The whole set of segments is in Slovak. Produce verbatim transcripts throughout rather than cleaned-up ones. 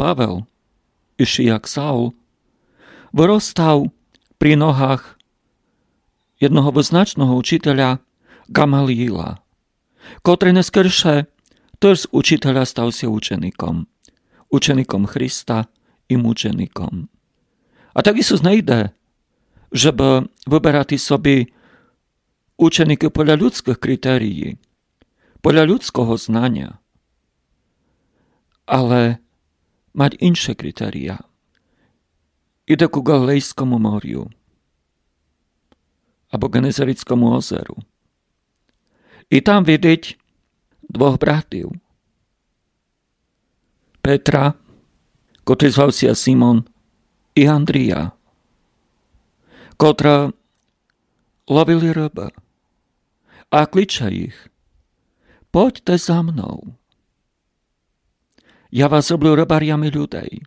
Pavel, iši jak Saul, vyrostal pri nohách jednoho vyznačného učiteľa Gamaliela, ktorý neskôršie tiež z učiteľa stal sa učeníkom. Učeníkom Krista i mučeníkom. A tak Isus nejde, żeby vyberať sobie učeníky podľa ľudských kritérií, podľa ľudského znania, ale mať inšie kritériá. Ide ku Galilejskomu moriu alebo Genezaretskému ozeru. I tam vidieť dvoch bratov. Petra, ktorý zval sa Simon, i Andrija, ktorá lovili ryby a kliča ich: poďte za mnou. Ja vás roblю rybariami ľudí.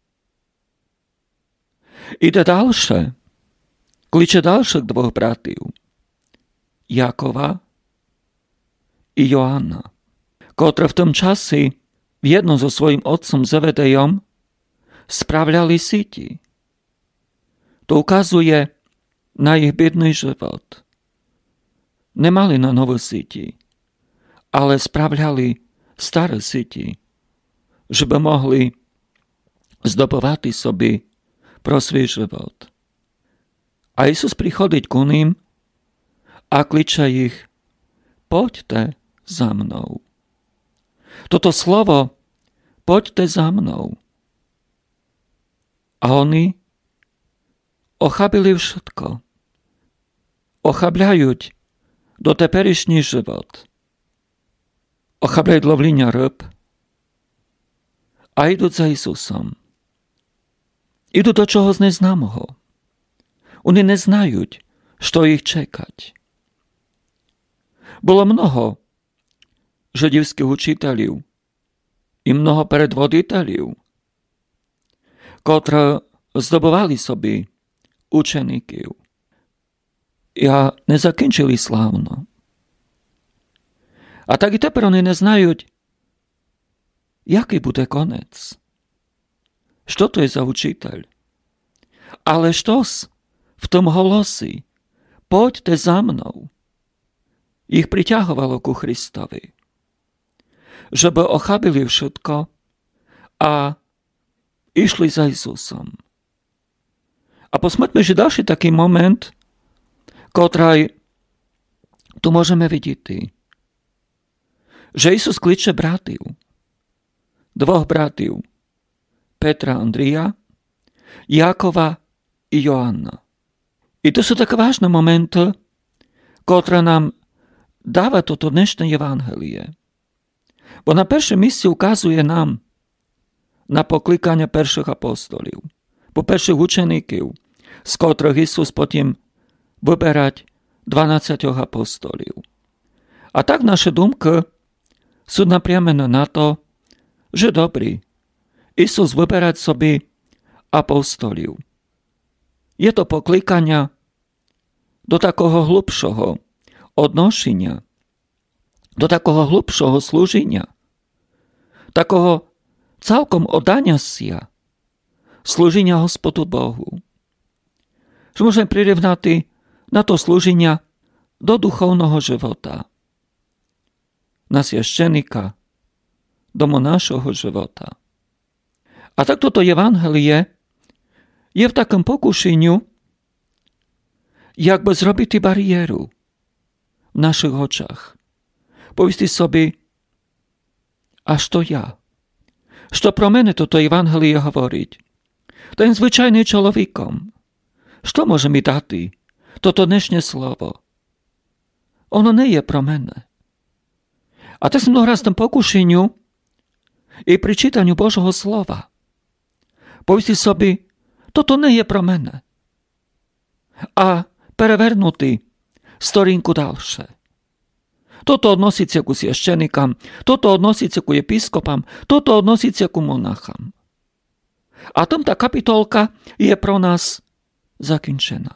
Ide ďalšie, kliče ďalších dvoch bratov, Jakova i Joanna, ktoré v tom časi jedno so svojím otcom Zevedejom spravľali síti. To ukazuje na ich biedný život. Nemali na nové síti, ale spravľali staré síti, že by mohli zdobovať sobie pro svoj život. A Isus prichodiť ku ním a kliče ich: poďte za mnou. Toto slovo poďte za mnou. A oni ochabili všetko. Ochabľajú do teperišný život. Ochabľajú lovlinia ryb a idú za Isusom. Idú do čoho neznámoho. Oni neznajú, što ich čekať. Bolo mnoho židovských učiteľov i mnoho predvoditeľov, ktorí zdobovali sobie učeníkov a nezakončili slávno. A tak i teper oni neznajú, jaký bude konec. Što to je za učiteľ? Ale štos v tom holosi: poďte za mnou, ich priťahovalo ku Kristovi, żeby ochabili všetko a išli za Isusom. A posмотрíme, že ďalší taký moment, ktorý tu môžeme vidieť, že Isus kliče bratov, dvoch bratov, Petra, Andrija, Jakova i Joanna. I to sú také vážne momenty, ktoré nám dáva toto dnešné evangelie. Bo na pierwszym miejscu ukazuje nam na poklikanie pierwszych apostolów, po pierwszych uczenników, z których Jezus potem wyberać dwanaścioch apostolów. A tak nasze dumky są napriamené na to, że dobry Jezus wyberać sobie apostolów. Je to poklikania do takého hlubšieho odnošenia, do takého hlubšieho slúženia, takého celkom oddania sa, slúženia Hospodu Bohu. Že môžeme prirovnať na to slúženia do duchovného života, na sveštenika, do monášovho života. A tak toto evangelie je v takom pokušeniu, jak by zrobiť bariéru v našich očach. Povisti sobie: a što ja? Što pro mene toto evangelie hovoriť? Ten zwyczajny człowiekom. Što może mi dati toto dnešné slovo? Ono nie je pro mene. A tak som mnoho raz v tom pokušeniu i pri čítaniu Božieho slova povisti sobie: toto nie je pro mene. A prevernuti storinku ďalšie. Toto odnosiť sa ku sveštenikám, toto odnosiť sa ku episkopám, toto odnosiť sa ku monachám. A tom tá kapitolka je pro nás zakončená.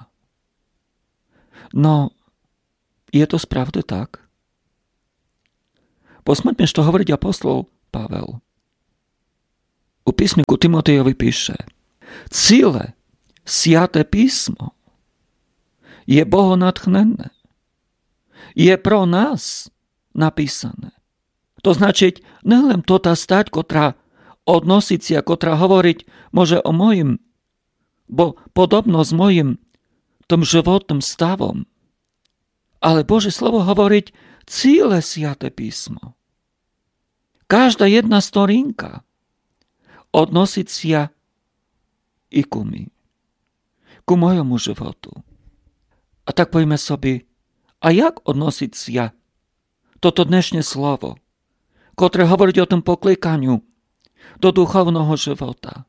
No, je to spravde tak? Posмотрíme, što hovorí apostol Pavel. u písmiku Timotejovi píše: Cíle Sväté písmo je bohonatchnené. Je pro nás napísané. To značiť nelen to tá stať, ktorá odnosiť si a ktorá hovoriť môže o mojim, bo podobno s mojim tom životným stavom. Ale Božie slovo hovoriť cíle Sväté písmo. Každá jedna storinka odnosiť sa i ku mi, ku mojemu životu. A tak poďme sobi, a jak odnosiť sa toto dnešné slovo, ktoré hovorí o tom poklikaniu do duchovného života.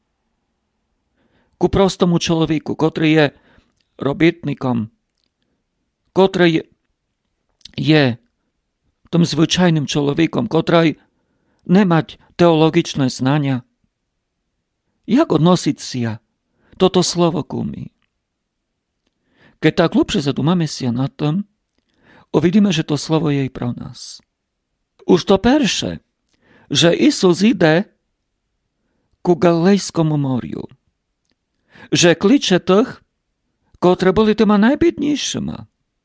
Ku prostomu človeku, ktorý je robitníkom, ktorý je tom zvyčajným človekom, ktorý nemať teologičné znania. Jak odnosiť sa toto slovo ku mi? Keď tak hlubšie zadúmame si na tom, uvidíme, že to slovo je i pro nás. Už to perše, že Isus ide ku Galilejskomu moriu. Že kliče tých, ktorí boli tými najbiednejšími.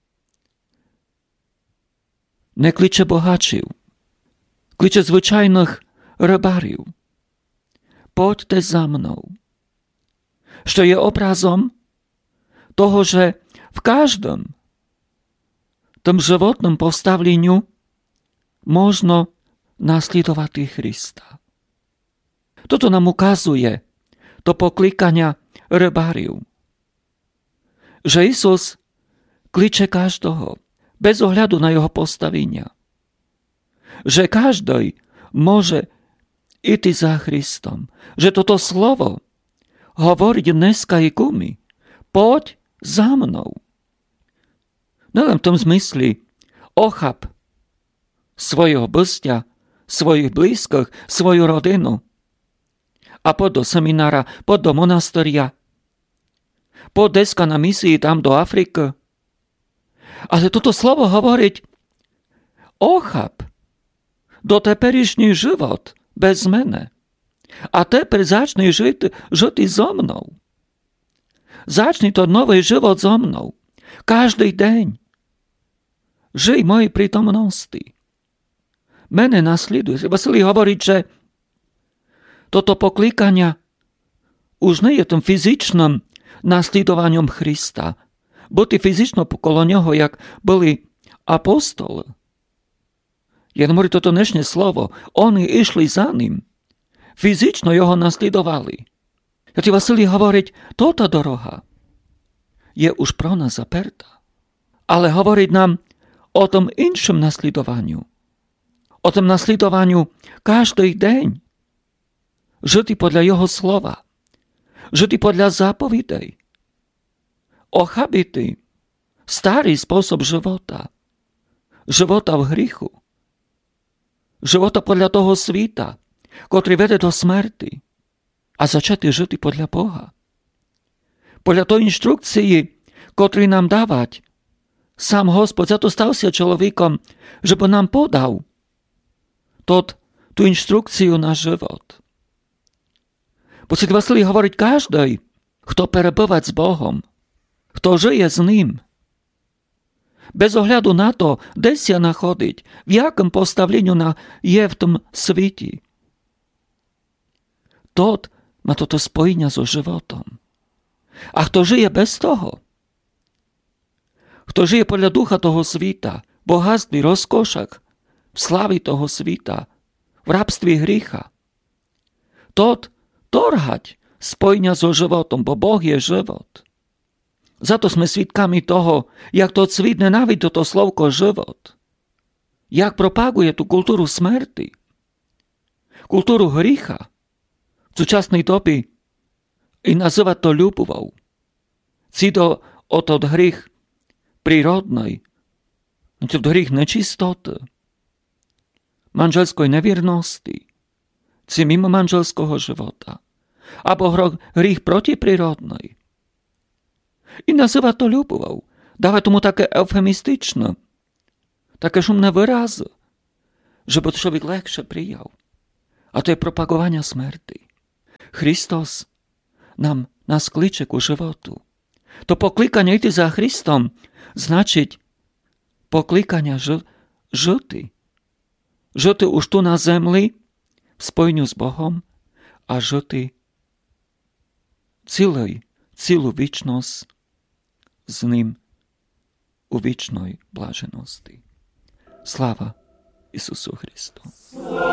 Nekliče bohačiv. Kliče zvyčajných rybáriv. Poďte za mnou. Što je obrazom toho, že v každom tom životnom postavleniu možno nasledovať Krista. Toto nám ukazuje to poklikania rybáriv. Že Isus kliče každého, bez ohľadu na jeho postavenia. Že každý môže ísť za Kristom. Že toto slovo hovoriť dneska i ku mi. Poď za mnou. Nelen v tom zmysli ochap svojho bystia, svojich blízkych, svoju rodinu. A poď do seminára, poď do monasteria. Poď deska na misii tam do Afriky. Ale toto slovo hovoriť ochap do teperišný život bez mene. A teper začni žiť, žiť so mnou. Začni to nový život so mnou. Každý deň. Žij mojej prítomnosti. Mene nasleduj. Vasili hovoriť, že toto poklikania už nie je tým fyzičným nasledovaním Krista. Boli fyzično okolo neho, jak boli apostoli. Jen hovorí toto dnešné slovo. Oni išli za ním. Fyzično jeho nasledovali. Ja ti Vasili hovoriť, toto doroha je už pro nás zaperta. Ale hovoriť nám o tom inšom nasledovaniu. O tom nasledovaniu každý deň. Žity podľa jeho slova. Žity podľa zápovidej. Ochabitý, starý spôsob života. Života v hrichu. Života podľa toho svita, ktorý vede do smrti. A začať žity podľa Boha. Podľa toho inštrukcii, ktorý nám dávať. Sám Hospod, za to stal sa človekom, že by nám podal tot, tú inštrukciu na život. Musíte Vasili hovoriť každý, kto prebývať s Bohom, kto žije s ním. Bez ohľadu na to, kde sa nachodiť, v jakom postavleniu na je v tom sviti. Tot má toto spojenia so životom. A kto žije bez toho, kto žije podľa ducha toho svita, bohatství, rozkošach, v slávi toho svita, v rabství hricha, tot torhať spojenia so životom, bo Boh je život. Za to sme svedkami toho, jak to svit nenávidí toto slovko život. Jak propaguje tú kultúru smrti. Kultúru hricha. V súčasnej doby i nazýva to ľubovou. Cido o to hrych prírodnej, to hrych nečistoty, manželskej neviernosti, ci mimo manželského života, abo hrych protiprírodnej. I nazýva to ľubovou. Dáva tomu také eufemističné, také šumné výrazy, že by človek ľahšie prijal. A to je propagovanie smrti. Христос нам нас кличе ku životu. To poklикання йти за Христом значить покликання жити. Жити уж tu на землі в спойню з Богом, а жити цілий, цілу вічність з Ним у вічної блаженості. Слава Ісусу Христу!